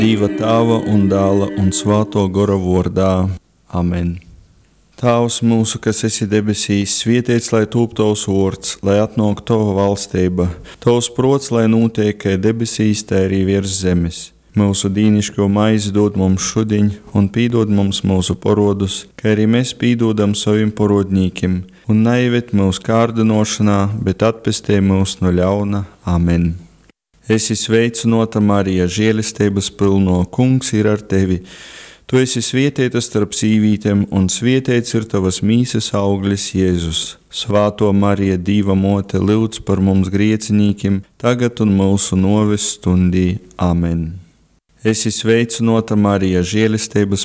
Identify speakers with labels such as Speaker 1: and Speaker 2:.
Speaker 1: Dieva Tēva un Dēla un Svēto gara vārdā. Amen. Tēvs mūsu, kas esi debesīs, svētīts lai top tavs vārds, lai atnāk tava valstība, tavs prots, lai notiek kā debesīs, tā arī virs zemes. Mūsu dīnišķo maizi dod mums šodien, un pīdod mums mūsu parodus, kā arī mēs pīdodam saviem parodnīkiem, un neieved mūsu kārdinošanā, bet atpestī mūs no ļauna. Amen. Esi sveicināta, Marija, žēlistības pilno, Kungs ir ar tevi. Tu esi svētīta starp sīvītēm, un svētīts ir tavas mīsas auglis, Jēzus. Svāto Marija, Dieva mote, lūdz par mums griecinīkiem, tagad un mūsu noves stundī. Amen. Esi sveicināta, Marija, žēlistības